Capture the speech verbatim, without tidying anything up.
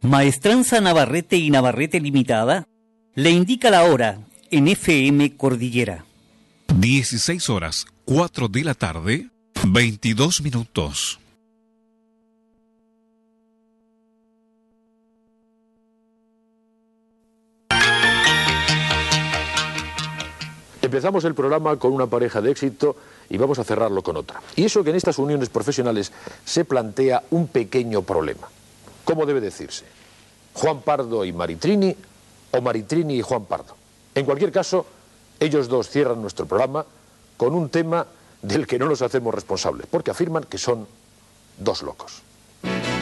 Maestranza Navarrete y Navarrete Limitada le indica la hora en F M Cordillera. dieciséis horas, cuatro de la tarde, veintidós minutos. Empezamos el programa con una pareja de éxito y vamos a cerrarlo con otra. Y eso que en estas uniones profesionales se plantea un pequeño problema. ¿Cómo debe decirse? ¿Juan Pardo y Maritrini o Maritrini y Juan Pardo? En cualquier caso, ellos dos cierran nuestro programa con un tema del que no nos hacemos responsables, porque afirman que son dos locos.